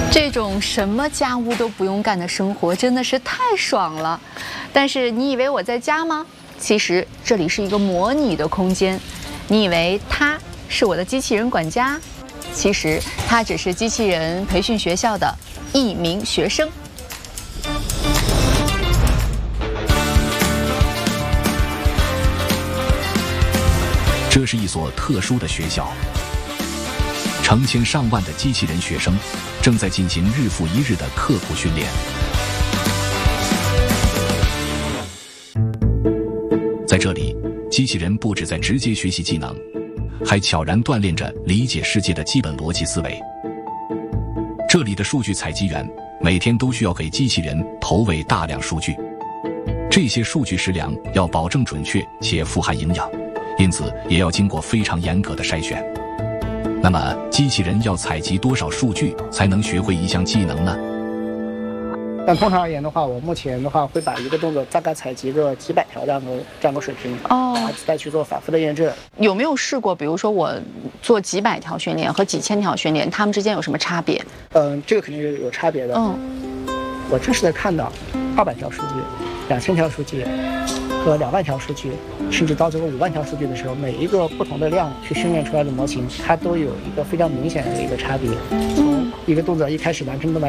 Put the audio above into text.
这种什么家务都不用干的生活真的是太爽了。但是你以为我在家吗？其实这里是一个模拟的空间。你以为他是我的机器人管家？其实他只是机器人培训学校的一名学生。 这是一所特殊的学校，成千上万的机器人学生正在进行日复一日的刻苦训练。在这里，机器人不只在直接学习技能，还悄然锻炼着理解世界的基本逻辑思维。这里的数据采集员每天都需要给机器人投喂大量数据，这些数据食粮要保证准确且富含营养，因此也要经过非常严格的筛选。那么，机器人要采集多少数据才能学会一项技能呢？ 但通常而言的话，我目前的话会把一个动作大概采集个几百条这样的水平，再去做反复的验证。 有没有试过，比如说我做几百条训练和几千条训练，它们之间有什么差别？ 这个肯定是有差别的。我真实的看到200条数据、2000条数据和2万条数据，甚至到最后5万条数据的时候，每一个不同的量去训练出来的模型，它都有一个非常明显的一个差别。从一个动作一开始完成